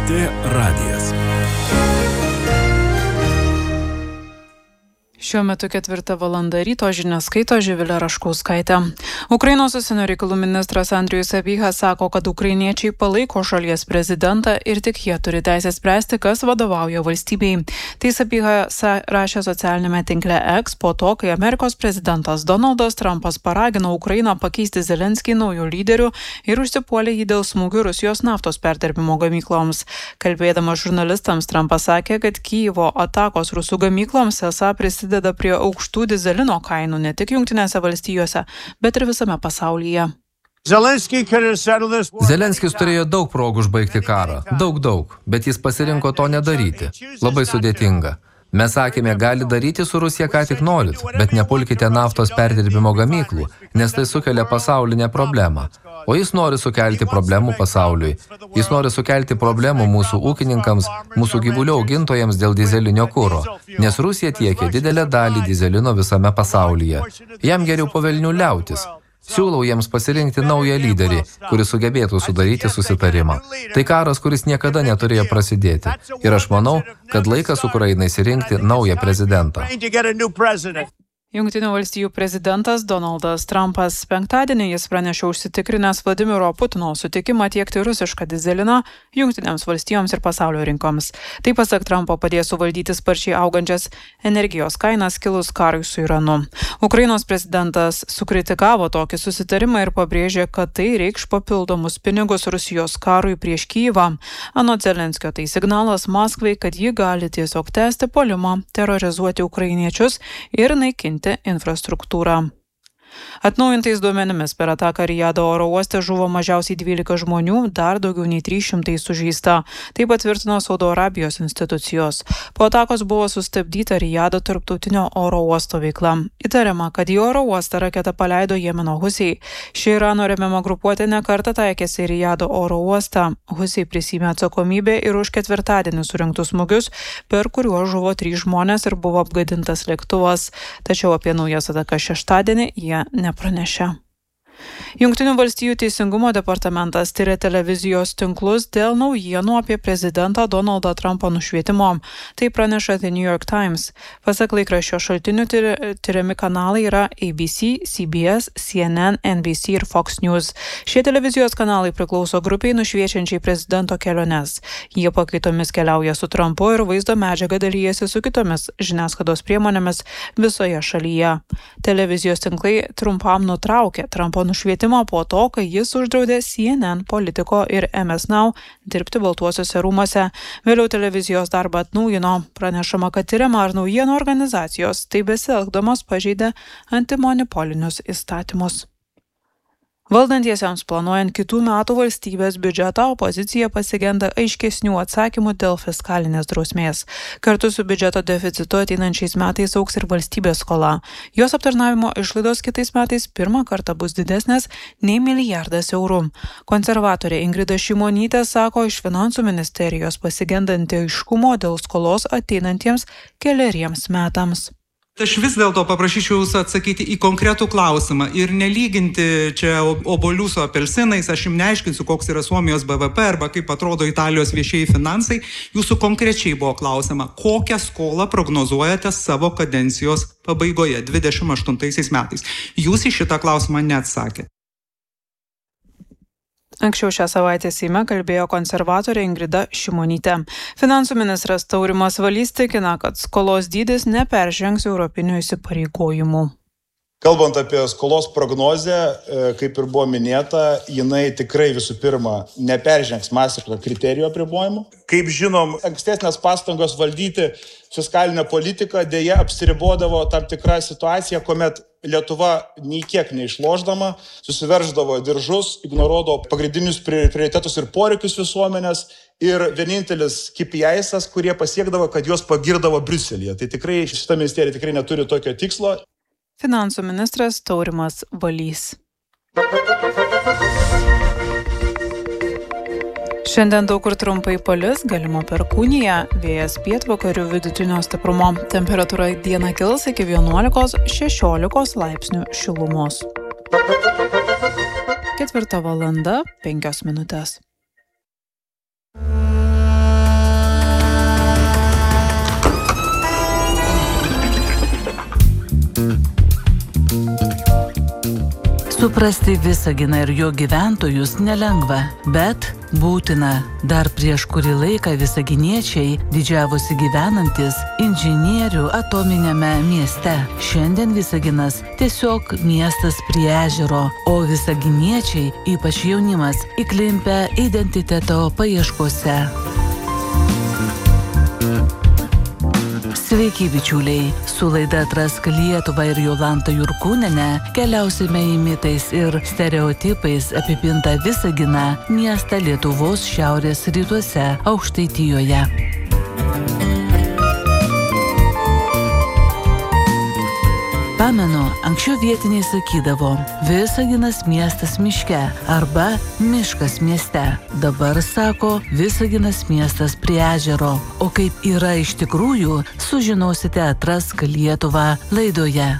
LRT radijas. Šiuo metu 4 valanda ryto žinias skaito Živilė Raškauskaitė. Ukrainos užsienio reikalų ministras Andrijus Sabiha sako, kad ukrainiečiai palaiko šalies prezidentą ir tik jie turi teisę spręsti, kas vadovauja valstybei. Tai Sabiha rašė socialinėme tinkle X po to, kai Amerikos prezidentas Donaldas Trumpas paragino Ukrainą pakeisti Zelenskį naujų lyderių ir užsipuolė jį dėl smūgių Rusijos naftos perdirbimo gamykloms. Kalbėdamas žurnalistams, Trumpas sakė, kad Kijevo atakos rusų gamykloms esą prisideda prie aukštų dyzelino kainų ne tik Jungtinėse valstijose, bet ir visame pasaulyje. Zelenskis turėjo daug progų užbaigti karą. Daug, bet jis pasirinko to nedaryti. Labai sudėtinga. Mes sakėme, gali daryti su Rusija ką tik norit, bet nepulkite naftos perdirbimo gamyklų, nes tai sukelia pasaulinę problemą. O jis nori sukelti problemų pasauliui. Jis nori sukelti problemų mūsų ūkininkams, mūsų gyvulių augintojams dėl dyzelinio kuro, nes Rusija tiekia didelę dalį dyzelino visame pasaulyje. Jam geriau po velnių liautis. Siūlau jiems pasirinkti naują lyderį, kuris sugebėtų sudaryti susitarimą. Tai karas, kuris niekada neturėjo prasidėti. Ir aš manau, kad laikas Ukrainai išsirinkti naują prezidentą. Jungtinių valstijų prezidentas Donaldas Trumpas penktadienį jis pranešė užsitikrinęs Vladimiro Putino sutikimą tiekti rusišką dyzeliną Jungtinėms valstijoms ir pasaulio rinkoms. Tai pasak Trumpo padės suvaldyti sparčiai augančias energijos kainas kilus karui su Iranu. Ukrainos prezidentas sukritikavo tokį susitarimą ir pabrėžė, kad tai reikš papildomus pinigus Rusijos karui prieš Kijevą. Anot Zelenskio tai signalas Maskvai, kad ji gali tiesiog tęsti puolimą, terorizuoti ukrainiečius ir naikinti infrastruktūrą. Atnaujintais duomenimis per ataką Rijado oro uoste žuvo mažiausiai 12 žmonių, dar daugiau nei 300 sužeista. Tai patvirtino Saudo Arabijos institucijos. Po atakos buvo sustabdyta Rijado tarptautinio oro uosto veikla. Įtariama, kad į oro uostą raketą paleido Jemeno Husiai. Ši Irano remiama grupuotė nekartą taikėsi į Rijado oro uostą. Husiai prisėmė atsakomybę ir už ketvirtadienį surinktus smūgius, per kuriuos žuvo 3 žmonės ir buvo apgadintas lėktuvas. Tačiau apie naujas atakas šeštadienį jie nepranešė. Jungtinių valstijų teisingumo departamentas tyria televizijos tinklus dėl naujienų apie prezidentą Donaldą Trumpą nušvietimo. Tai praneša The New York Times. Pasak laikraščio šaltinių tyriami kanalai yra ABC, CBS, CNN, NBC ir Fox News. Šie televizijos kanalai priklauso grupiai nušviečiančiai prezidento keliones. Jie pakaitomis keliauja su Trumpu ir vaizdo medžiaga dalyjasi su kitomis žiniasklaidos priemonėmis visoje šalyje. Televizijos tinklai trumpam nutraukė Trumpo nušvietimą po to, kai jis uždraudė CNN, Politico ir MS Now dirbti Baltuosiuose rūmuose. Vėliau televizijos darbą atnaujino. Pranešama, kad tyriama, ar naujienų organizacijos tai besielgdamos pažeidė antimonopolinius įstatymus. Valdantiesiems planuojant kitų metų valstybės biudžetą, opozicija pasigenda aiškesnių atsakymų dėl fiskalinės drausmės. Kartu su biudžeto deficitu ateinančiais metais augs ir valstybės skola. Jos aptarnavimo išlaidos kitais metais pirmą kartą bus didesnės nei 1 milijardas eurų. Konservatorė Ingrida Šimonytė sako iš finansų ministerijos pasigendanti aiškumo dėl skolos ateinantiems keleriems metams. Aš vis dėlto paprašyčiau jūsų atsakyti į konkretų klausimą ir nelyginti čia obuolių su apelsinais. Aš jums neaiškinsiu, koks yra Suomijos BVP arba kaip atrodo Italijos viešieji finansai. Jūsų konkrečiai buvo klausima, kokią skolą prognozuojate savo kadencijos pabaigoje 28 metais. Jūs į šitą klausimą neatsakėte. Anksčiau šią savaitę Seime kalbėjo konservatorė Ingrida Šimonytė. Finansų ministras Taurimas Valys tikina, kad skolos dydis neperžengs europinių įsipareigojimų. Kalbant apie skolos prognozę, kaip ir buvo minėta, jinai tikrai visų pirma neperžengs Maastrichto kriterijų apribojimų. Kaip žinom, ankstesnės pastangos valdyti fiskalinę politiką dėja apsiribodavo tam tikrą situaciją, kuomet Lietuva nei kiek neišlošdama susiverždavo diržus, ignoruodavo pagrindinius prioritetus ir poreikius visuomenės ir vienintelis KPI'as, kurie pasiekdavo, kad juos pagirdavo Briuselyje. Tai tikrai šita ministerija tikrai neturi tokio tikslo. Finansų ministras Taurimas Valys. Šiandien daug kur trumpai palis, galima perkūnija, vėjas pietvakarių vidutinio stiprumo. Temperatūra dieną kils iki 11–16 laipsnių šilumos. 4 valanda 5 minutės. Suprasti Visaginą ir jo gyventojus nelengva, bet būtina. Dar prieš kurį laiką visaginiečiai didžiavosi gyvenantis inžinierių atominėme mieste. Šiandien Visaginas tiesiog miestas prie ežero, o visaginiečiai, ypač jaunimas, įklimpę identiteto paieškose. Sveiki, bičiuliai! Su laida Atrask Lietuvą ir Jolanta Jurkūniene keliausime į mitais ir stereotipais apipintą Visaginą, miestą Lietuvos šiaurės rytuose, Aukštaitijoje. Pamenu, anksčiau vietiniai sakydavo, Visaginas miestas miške arba miškas mieste. Dabar sako, Visaginas miestas prie ežero. O kaip yra iš tikrųjų, sužinosite Atrask Lietuvą laidoje.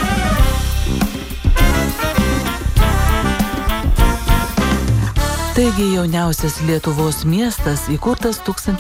Taigi jauniausias Lietuvos miestas įkurtas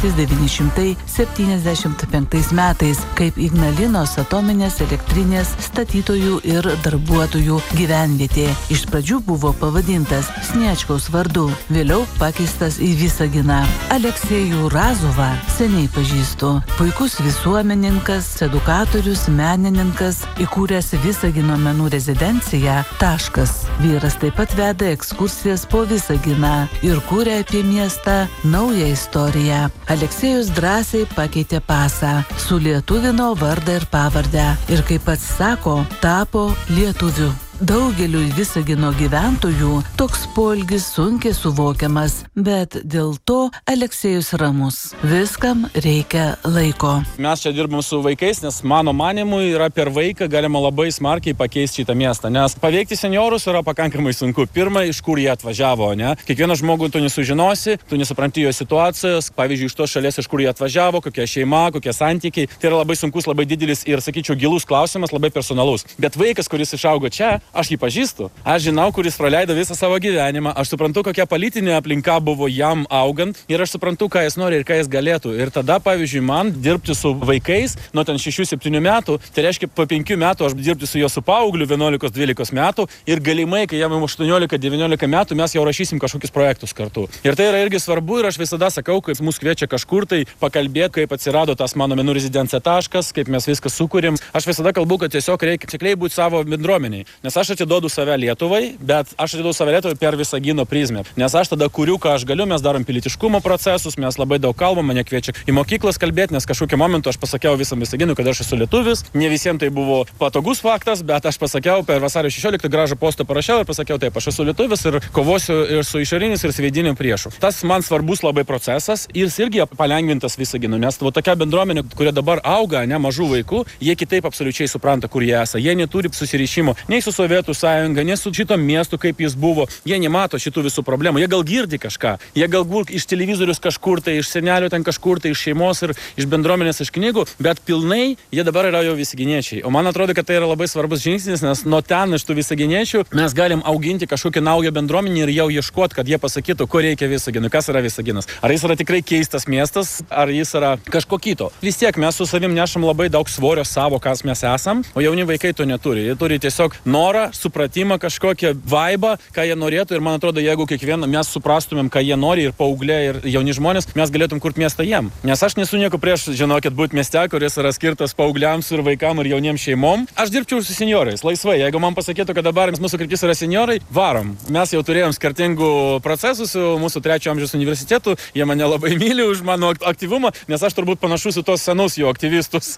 1975 metais kaip Ignalinos atominės elektrinės statytojų ir darbuotojų gyvenvietė. Iš pradžių buvo pavadintas Sniečkaus vardu, vėliau pakeistas į Visaginą. Aleksejų Razovą seniai pažįstu. Puikus visuomenininkas, edukatorius, menininkas, įkūręs Visagino menų rezidenciją Taškas. Vyras taip pat veda ekskursijas po Visaginą ir kūrė apie miestą naują istoriją. Aleksejus drąsiai pakeitė pasą, sulietuvino vardą ir pavardę ir, kaip pats sako, tapo lietuviu. Daugeliui Visagino gyventojų toks poelgis sunkiai suvokiamas, bet dėl to Aleksejus ramus. Viskam reikia laiko. Mes čia dirbam su vaikais, nes mano manimu yra per vaiką galima labai smarkiai pakeisti šitą miestą, nes paveikti seniorus yra pakankamai sunku. Pirma, iš kur jie atvažiavo, ne? Kiekvieną žmogų tu nesužinosi, tu nesupranti jo situacijos, pavyzdžiui, iš tos šalies, iš kur jie atvažiavo, kokia šeima, kokie santykiai. Tai yra labai sunkus, labai didelis ir, sakyčiau, gilus klausimas, labai personalus. Bet vaikas, kuris išaugo čia, aš jį pažįstu. Aš žinau, kuris praleido visą savo gyvenimą. Aš suprantu, kokia politinė aplinka buvo jam augant ir aš suprantu, ką jis nori ir ką jis galėtų. Ir tada, pavyzdžiui, man dirbti su vaikais nuo ten 6-7 metų, tai reiškia po 5 metų aš dirbti su juo su paaugliu 11-12 metų ir galimai, kai jam 18-19 metų, mes jau rašysim kažkokius projektus kartu. Ir tai yra irgi svarbu ir aš visada sakau, kaip mus kviečia kažkur tai pakalbėti, kaip atsirado tas mano menų rezidencija Taškas, kaip mes viską sukūrėm. Aš visada kalbu, kad tiesiog reikia tikrai būti savo bendruomeniai. Nes aš atiduodu save Lietuvai, bet aš atiduodu save Lietuvai per Visagino prizmę. Nes aš tada kuriu, ką aš galiu, mes darom pilietiškumo procesus, mes labai daug kalbam, mane kviečia į mokyklas kalbėti, nes kažkokiu momentu aš pasakiau visam Visaginui, kad aš esu lietuvis. Ne visiems tai buvo patogus faktas, bet aš pasakiau per vasario 16 gražų postą parašiau ir pasakiau taip, aš esu lietuvis ir kovosiu ir su išorinis ir su vidiniu priešu. Tas man svarbus labai procesas ir jis irgi palengvintas Visaginu, nes tokia bendruomenė, kurie dabar auga, ne mažų vaikų, jie kitaip absoliučiai supranta, kur jie esą. Jie neturi susirišimo nei su Sovietų sąjunga, nes su šito miestu, kaip jis buvo, jie nemato šitų visų problemų. Jie gal girdi kažką, jie galbūt iš televizorius kažkur tai, iš senelio ten kažkur tai, iš šeimos ir iš bendruomenės, iš knygų, bet pilnai jie dabar yra jau visaginiečiai. O man atrodo, kad tai yra labai svarbus žingsnis, nes nuo ten iš tų visaginiečių mes galim auginti kažkokią naują bendruomenę ir jau ieškoti, kad jie pasakytų, ko reikia Visaginui, kas yra Visaginas. Ar jis yra tikrai keistas miestas, ar jis yra kažko kito. Vis tiek mes su savim nešam labai daug svorio savo, kas mes esam, o jauni vaikai to neturi. Jie turi tiesiog norą, supratimą, kažkokią vaibą, ką jie norėtų ir man atrodo, jeigu kiekvieną mes suprastumėm, ką jie nori ir paauglė ir jauni žmonės, mes galėtum kurti miestą jiem. Nes aš nesu nieko prieš, žinokit, būti mieste, kuris yra skirtas paaugliams ir vaikam ir jauniems šeimom. Aš dirbčiau su senjorais, laisvai. Jeigu man pasakytų, kad dabar mūsų kryptis yra senjorai, varom. Mes jau turėjom skirtingų procesų su mūsų 3 amžiaus universitetu. Jie mane labai myli už mano aktyvumą, nes aš turbūt panašus į tos senus jų aktyvistus.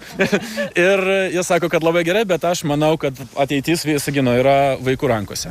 Ir jie sako, kad labai gerai, bet aš manau, kad ateitis Visagino yra vaikų rankose.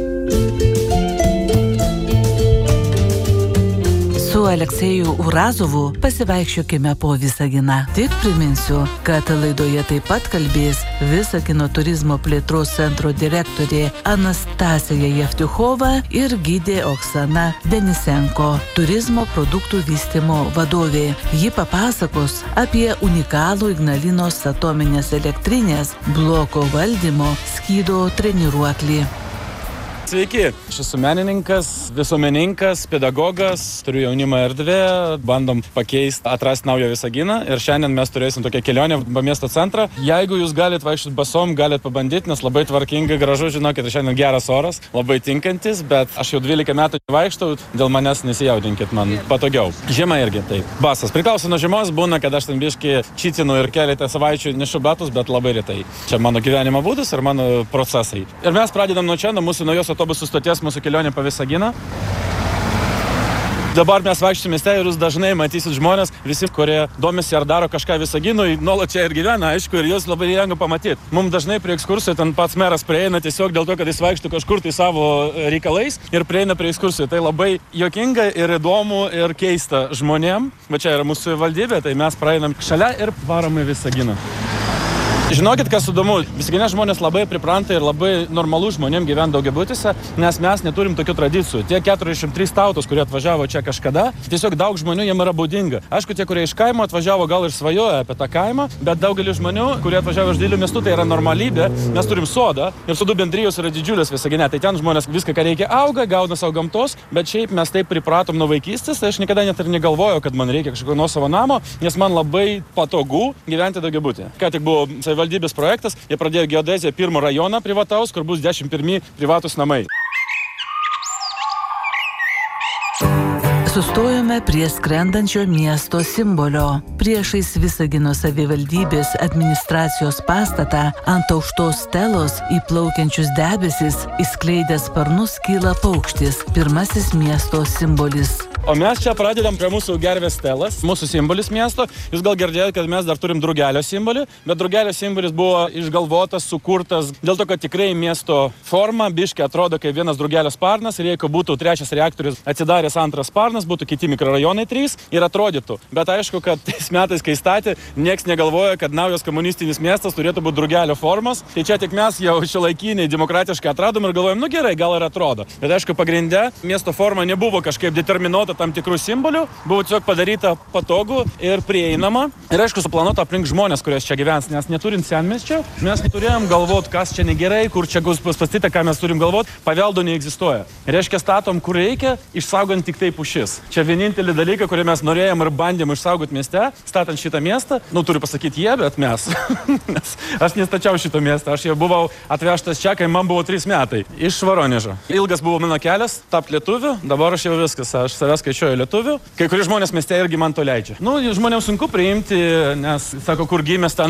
Su Aleksejų Urazovu pasivaikščiokime po Visaginą. Tik priminsiu, kad laidoje taip pat kalbės Visagino turizmo plėtros centro direktorė Anastasija Jevtuchova ir gidė Oksana Denisenko, turizmo produktų vystymo vadovė. Ji papasakos apie unikalų Ignalinos atominės elektrinės bloko valdymo skydo treniruoklį. Sveiki, aš esu menininkas, visuomenininkas, pedagogas, turiu jaunimo erdvę, bandom pakeisti, atrasti naują Visaginą ir šiandien mes turėsim tokią kelionę po miesto centrą. Jeigu jūs galite vaikščioti basom, galite pabandyti, nes labai tvarkingai, gražu, žinokit, šiandien geras oras, labai tinkantis, bet aš jau 12 metų vaikštau, dėl manęs nesijaudinkit, man patogiau. Žiema irgi taip. Basas. Priklauso nuo žiemos, būna, kad aš ten biškį čitinu ir keletą savaičių nešu batus, bet labai retai. Čia mano gyvenimo būdas ir mano procesai. Ir mes pradedam nuo čia, nuo mūsų naujos autobusų stoties, mūsų kelionė po Visaginą. Dabar mes vaikščiame mieste ir jūs dažnai matysit žmonės, visi, kurie domisi ar daro kažką Visaginui, nuolat čia ir gyvena, aišku, ir jūs labai lengva pamatyti. Mums dažnai prie ekskursijų ten pats meras prieina tiesiog dėl to, kad jis vaikšto kažkur tai savo reikalais ir prieina prie ekskursijų. Tai labai juokinga ir įdomu ir keista žmonėm. Bet čia yra mūsų valdybė, tai mes praeinam šalia ir varom į Visaginą. Žinokit, kas įdomu, Visagine žmonės labai pripranta ir labai normalu žmonėm gyventi daugiabutėse, nes mes neturim tokių tradicijų. Tie 43 tautos, kurie atvažiavo čia kažkada, tiesiog daug žmonių jiem yra būdinga. Aišku, tie, kurie iš kaimo atvažiavo, gal ir svajoja apie tą kaimą, bet daugelis žmonių, kurie atvažiavo iš didelių miestų, tai yra normalybė. Mes turim sodą ir sodų bendrijos yra didžiulės Visagine. Tai ten žmonės viską, ką reikia, auga, gauna savo gamtos, bet šiaip mes taip pripratom nuo vaikystės, tai aš niekada net ir negalvojau, kad man reikia kažkokio nuosavo namo, nes man labai patogu gyventi daugiabutėje. Ką tik buvo valdybės projektas, jie pradėjo geodeziją pirmo rajoną privataus, kur bus 11 privatus namai. Sustojome prie skrendančio miesto simbolio. Priešais Visagino savivaldybės administracijos pastatą ant aukštos stelos įplaukiančius debesis įskleidęs sparnus kyla paukštis, pirmasis miesto simbolis. O mes čia pradedam prie mūsų gervės stelas, mūsų simbolis miesto. Jūs gal girdėjote, kad mes dar turim drugelio simbolį, bet drugelio simbolis buvo išgalvotas, sukurtas dėl to, kad tikrai miesto forma biškai atrodo kaip vienas drugelio sparnas ir jeigu būtų trečias reaktorius atsidaręs antras sparnas, būtų kiti mikrorajonai 3 ir atrodytų. Bet aišku, kad tais metais, kai statė, nieks negalvoja, kad naujas komunistinis miestas turėtų būti drugelio formos. Tai čia tik mes jau šiuolaikiniai demokratiškai atradom ir galvojam, nu gerai, gal ir atrodo. Bet aišku, pagrinde miesto forma nebuvo kažkaip determinuota tam tikrų simbolių, buvo tiesiog padaryta patogu ir prieinama. Ir aišku, suplanuota aplink žmonės, kurios čia gyvens, nes neturint senmiesčio, mes neturėjom galvoti, kas čia negerai, kur čia bus pastatyta, ką mes turim galvoti, paveldo neegzistuoja. Reiškia, statom, kur reikia, išsaugant tik tai pušis. Čia vienintelį dalyką, kurį mes norėjom ir bandėm išsaugoti mieste, statant šitą miestą, turiu pasakyti jie, bet mes. Aš nestačiau šito miestą, aš jau buvau atvežtas čia, kai man buvo 3 metai, iš Voronežo. Ilgas buvo mano kelias, tapti lietuviu, dabar aš jau viskas, aš savęs skaičiuoju lietuvių. Kai kurie žmonės mieste irgi man to leidžia. Žmonėms sunku priimti, nes sako, kur gimęs ten